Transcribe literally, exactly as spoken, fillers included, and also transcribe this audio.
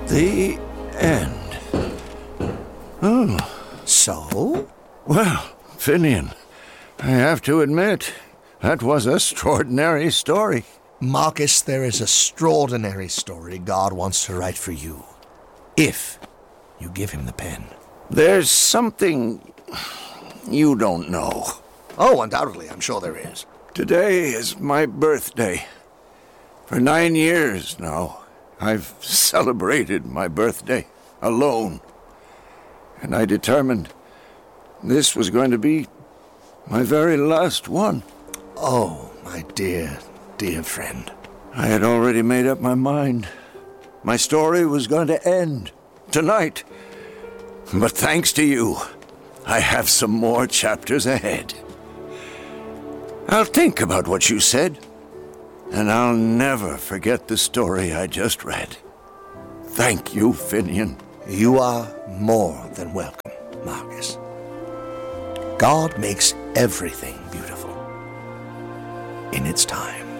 The end. Oh. So? Well, Finian, I have to admit, that was a extraordinary story. Marcus, there is a extraordinary story God wants to write for you. If you give him the pen. There's something you don't know. Oh, undoubtedly, I'm sure there is. Today is my birthday. For nine years now, I've celebrated my birthday alone. And I determined this was going to be my very last one. Oh, my dear, dear friend. I had already made up my mind. My story was going to end tonight. But thanks to you, I have some more chapters ahead. I'll think about what you said, and I'll never forget the story I just read. Thank you, Finian. You are more than welcome, Marcus. God makes everything beautiful in its time.